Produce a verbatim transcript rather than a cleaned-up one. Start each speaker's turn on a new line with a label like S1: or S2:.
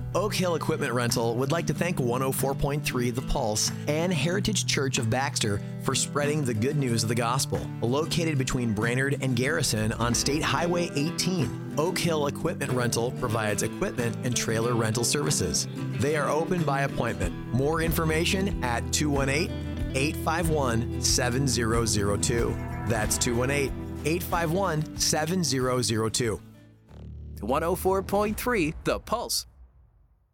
S1: Oak Hill Equipment Rental would like to thank one oh four point three The Pulse and Heritage Church of Baxter for spreading the good news of the gospel. Located between Brainerd and Garrison on State Highway eighteen, Oak Hill Equipment Rental provides equipment and trailer rental services. They are open by appointment. More information at two one eight, eight five one, seven zero zero two. That's two one eight, eight five one, seven zero zero two.
S2: one oh four point three The Pulse.